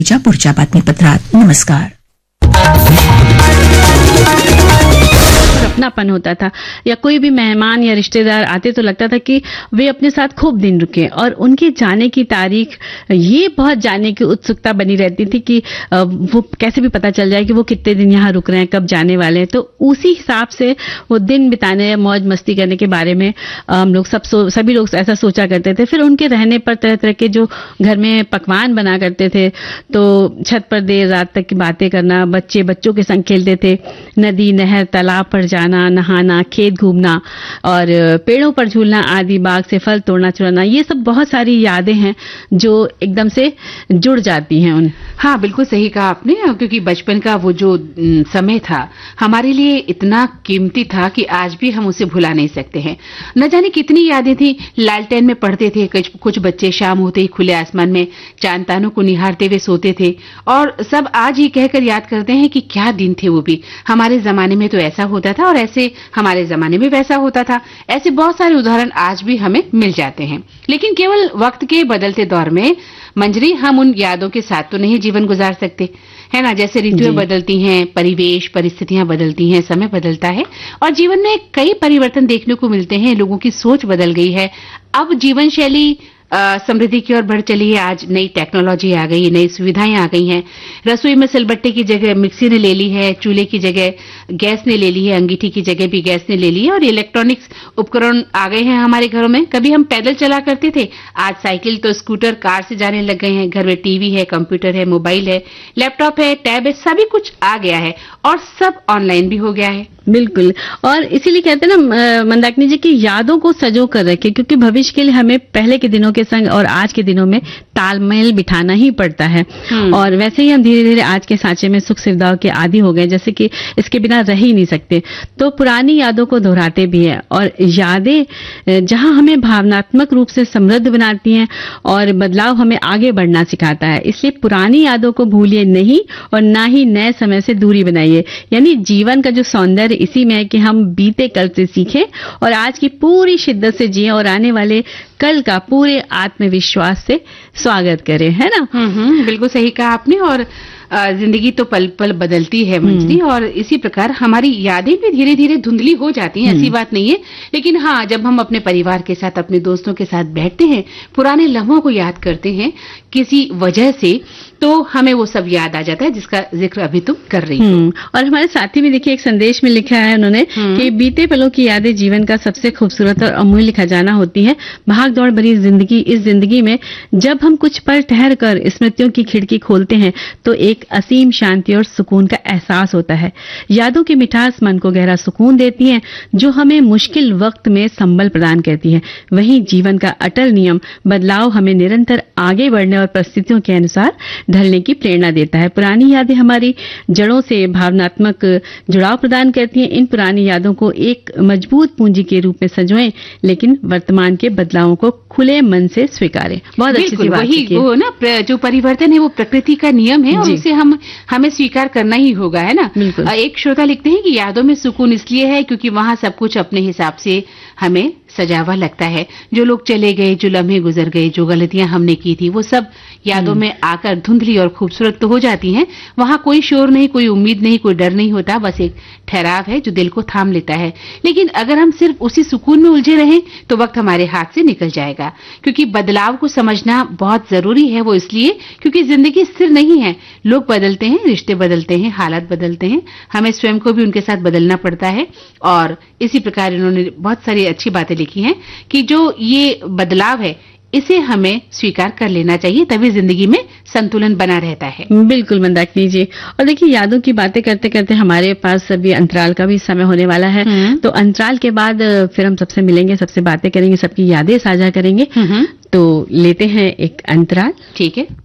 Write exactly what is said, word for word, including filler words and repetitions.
पुढच्या बातमीपत्रात. नमस्कार. अपनापन होता था, या कोई भी मेहमान या रिश्तेदार आते तो लगता था कि वे अपने साथ खूब दिन रुके, और उनके जाने की तारीख ये बहुत जानने की उत्सुकता बनी रहती थी कि वो कैसे भी पता चल जाए कि वो कितने दिन यहाँ रुक रहे हैं, कब जाने वाले हैं. तो उसी हिसाब से वो दिन बिताने, मौज मस्ती करने के बारे में हम लोग सब सभी लोग ऐसा सोचा करते थे. फिर उनके रहने पर तरह तरह के जो घर में पकवान बना करते थे, तो छत पर देर रात तक की बातें करना, बच्चे बच्चों के संग खेलते थे, नदी नहर तालाब पर जाना, नहाना, खेत घूमना और पेड़ों पर झूलना आदि, बाग से फल तोड़ना चुराना, ये सब बहुत सारी यादें हैं जो एकदम से जुड़ जाती हैं उन. हाँ, बिल्कुल सही कहा आपने, क्योंकि बचपन का वो जो समय था हमारे लिए इतना कीमती था कि आज भी हम उसे भुला नहीं सकते हैं. न जाने कितनी यादें थी. लालटेन में पढ़ते थे, कुछ बच्चे शाम होते ही खुले आसमान में चांद तारों को निहारते हुए सोते थे, और सब आज ही कहकर याद करते हैं कि क्या दिन थे वो भी. हमारे जमाने में तो ऐसा होता था और ऐसे हमारे जमाने में वैसा होता था. ऐसे बहुत सारे उदाहरण आज भी हमें मिल जाते हैं. लेकिन केवल वक्त के बदलते दौर में मंजरी हम उन यादों के साथ तो नहीं जीवन गुजार सकते, है ना. जैसे ऋतुएं बदलती हैं, परिवेश परिस्थितियां बदलती हैं, समय बदलता है और जीवन में कई परिवर्तन देखने को मिलते हैं. लोगों की सोच बदल गई है. अब जीवन शैली समृद्धि की ओर बढ़ चली है. आज नई टेक्नोलॉजी आ गई, नई सुविधाएं आ गई हैं. रसोई में सिलबट्टे की जगह मिक्सी ने ले ली है, चूल्हे की जगह गैस ने ले ली है, अंगीठी की जगह भी गैस ने ले ली है, और इलेक्ट्रॉनिक्स उपकरण आ गए हैं हमारे घरों में. कभी हम पैदल चला करते थे, आज साइकिल तो स्कूटर, कार से जाने लग गए हैं. घर में टीवी है, कंप्यूटर है, मोबाइल है, लैपटॉप है, टैब है, सभी कुछ आ गया है और सब ऑनलाइन भी हो गया है. बिल्कुल, और इसीलिए कहते हैं ना मंदाकिनी जी की यादों को सजो कर रखे, क्योंकि भविष्य के लिए हमें पहले के दिनों के संग और आज के दिनों में तालमेल बिठाना ही पड़ता है. और वैसे ही हम धीरे धीरे आज के सांचे में सुख सुविधाओं के आदी हो गए, जैसे कि इसके बिना रह ही नहीं सकते. तो पुरानी यादों को दोहराते भी है, और यादें जहां हमें भावनात्मक रूप से समृद्ध बनाती हैं और बदलाव हमें आगे बढ़ना सिखाता है. इसलिए पुरानी यादों को भूलिए नहीं और ना ही नए समय से दूरी बनाइए. यानी जीवन का जो सौंदर्य इसी में है कि हम बीते कल से सीखें और आज की पूरी शिद्दत से जिएं और आने वाले कल का पूरे आत्मविश्वास से स्वागत करें, है ना. हम्म बिल्कुल सही कहा आपने. और जिंदगी तो पल पल बदलती है मंजरी, और इसी प्रकार हमारी यादें भी धीरे धीरे धुंधली हो जाती हैं. ऐसी बात नहीं है, लेकिन हाँ, जब हम अपने परिवार के साथ, अपने दोस्तों के साथ बैठते हैं, पुराने लम्हों को याद करते हैं किसी वजह से, तो हमें वो सब याद आ जाता है जिसका जिक्र अभी तुम कर रही हो. और हमारे साथी भी देखिए एक संदेश में लिखा है उन्होंने कि बीते पलों की यादें जीवन का सबसे खूबसूरत और अमूल्य खजाना होती है. भाग दौड़ भरी जिंदगी, इस जिंदगी में जब हम कुछ पल ठहर कर स्मृतियों की खिड़की खोलते हैं तो एक असीम शांति और सुकून का एहसास होता है. यादों की मिठास मन को गहरा सुकून देती है, जो हमें मुश्किल वक्त में संबल प्रदान करती है. वहीं जीवन का अटल नियम बदलाव हमें निरंतर आगे बढ़ने और परिस्थितियों के अनुसार ढलने की प्रेरणा देता है. पुरानी यादें हमारी जड़ों से भावनात्मक जुड़ाव प्रदान करती हैं. इन पुरानी यादों को एक मजबूत पूंजी के रूप में सजोएं, लेकिन वर्तमान के बदलावों को खुले मन से स्वीकारें. बहुत अच्छी सी बात है. वो ना जो परिवर्तन है वो प्रकृति का नियम है और उसे हम हमें स्वीकार करना ही होगा, है ना. एक श्रोता लिखते हैं कि यादों में सुकून इसलिए है क्योंकि वहां सब कुछ अपने हिसाब से हमें सजा हुआ लगता है. जो लोग चले गए, जो लम्हे गुजर गए, जो गलतियां हमने की थी, वो सब यादों में आकर धुंधली और खूबसूरत तो हो जाती हैं. वहां कोई शोर नहीं, कोई उम्मीद नहीं, कोई डर नहीं होता. बस एक ठहराव है जो दिल को थाम लेता है. लेकिन अगर हम सिर्फ उसी सुकून में उलझे रहें तो वक्त हमारे हाथ से निकल जाएगा. क्योंकि बदलाव को समझना बहुत जरूरी है. वो इसलिए क्योंकि जिंदगी स्थिर नहीं है. लोग बदलते हैं, रिश्ते बदलते हैं, हालात बदलते हैं. हमें स्वयं को भी उनके साथ बदलना पड़ता है. और इसी प्रकार इन्होंने बहुत सारी अच्छी बातें लिखी हैं कि जो ये बदलाव है इसे हमें स्वीकार कर लेना चाहिए, तभी जिंदगी में संतुलन बना रहता है. बिल्कुल मंदाकिनी जी. और देखिए यादों की बातें करते करते हमारे पास अभी अंतराल का भी समय होने वाला है. तो अंतराल के बाद फिर हम सबसे मिलेंगे, सबसे बातें करेंगे, सबकी यादें साझा करेंगे. तो लेते हैं एक अंतराल. ठीक है.